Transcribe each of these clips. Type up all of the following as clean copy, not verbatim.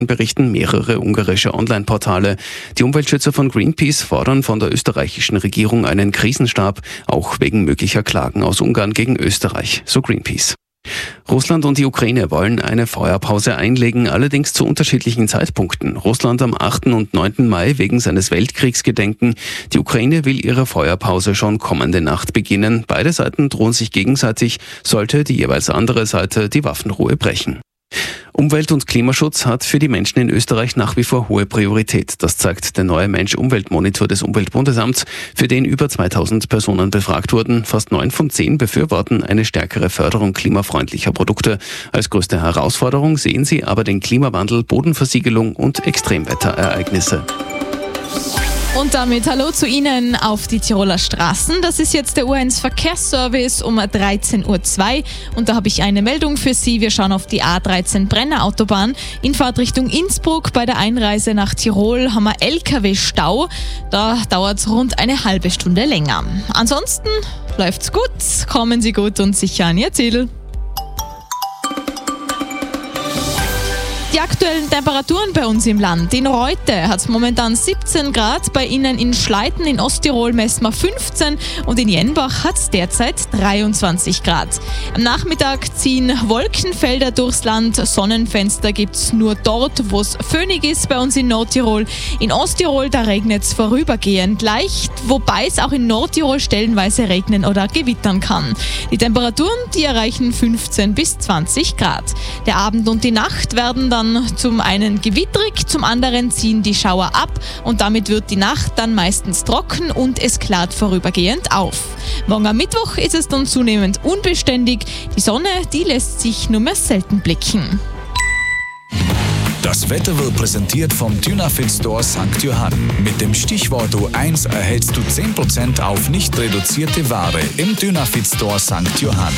berichten mehrere ungarische Online-Portale. Die Umweltschützer von Greenpeace fordern von der österreichischen Regierung einen Krisenstab, auch wegen möglicher Klagen aus Ungarn gegen Österreich, so Greenpeace. Russland und die Ukraine wollen eine Feuerpause einlegen, allerdings zu unterschiedlichen Zeitpunkten. Russland am 8. und 9. Mai wegen seines Weltkriegsgedenken. Die Ukraine will ihre Feuerpause schon kommende Nacht beginnen. Beide Seiten drohen sich gegenseitig, sollte die jeweils andere Seite die Waffenruhe brechen. Umwelt- und Klimaschutz hat für die Menschen in Österreich nach wie vor hohe Priorität. Das zeigt der neue Mensch-Umwelt-Monitor des Umweltbundesamts, für den über 2000 Personen befragt wurden. Fast 9 von 10 befürworten eine stärkere Förderung klimafreundlicher Produkte. Als größte Herausforderung sehen sie aber den Klimawandel, Bodenversiegelung und Extremwetterereignisse. Und damit hallo zu Ihnen auf die Tiroler Straßen. Das ist jetzt der U1 Verkehrsservice um 13.02 Uhr und da habe ich eine Meldung für Sie. Wir schauen auf die A13 Brenner Autobahn. In Fahrtrichtung Innsbruck bei der Einreise nach Tirol haben wir LKW-Stau. Da dauert es rund eine halbe Stunde länger. Ansonsten läuft's gut, kommen Sie gut und sicher an Ihr Ziel. Die aktuellen Temperaturen bei uns im Land. In Reute hat es momentan 17 Grad, bei Ihnen in Schleiten in Osttirol messen wir 15 und in Jenbach hat es derzeit 23 Grad. Am Nachmittag ziehen Wolkenfelder durchs Land, Sonnenfenster gibt es nur dort, wo es föhnig ist, bei uns in Nordtirol. In Osttirol, da regnet es vorübergehend leicht, wobei es auch in Nordtirol stellenweise regnen oder gewittern kann. Die Temperaturen, die erreichen 15 bis 20 Grad. Der Abend und die Nacht werden dann zum einen gewitterig, zum anderen ziehen die Schauer ab und damit wird die Nacht dann meistens trocken und es klart vorübergehend auf. Morgen am Mittwoch ist es dann zunehmend unbeständig. Die Sonne, die lässt sich nur mehr selten blicken. Das Wetter wird präsentiert vom Dynafit Store St. Johann. Mit dem Stichwort U1 erhältst du 10% auf nicht reduzierte Ware im Dynafit Store St. Johann.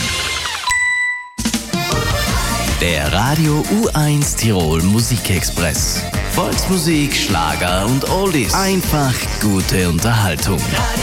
Der Radio U1 Tirol Musikexpress. Volksmusik, Schlager und Oldies. Einfach gute Unterhaltung.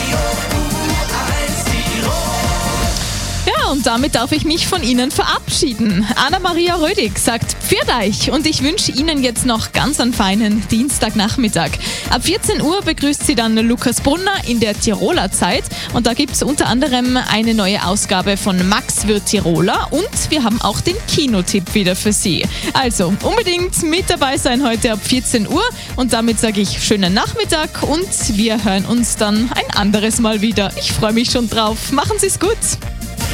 Ja, und damit darf ich mich von Ihnen verabschieden. Anna-Maria Rödig sagt Pfiat euch und ich wünsche Ihnen jetzt noch ganz einen feinen Dienstagnachmittag. Ab 14 Uhr begrüßt Sie dann Lukas Brunner in der Tiroler Zeit und da gibt es unter anderem eine neue Ausgabe von Max wird Tiroler und wir haben auch den Kinotipp wieder für Sie. Also unbedingt mit dabei sein heute ab 14 Uhr und damit sage ich schönen Nachmittag und wir hören uns dann ein anderes Mal wieder. Ich freue mich schon drauf. Machen Sie es gut.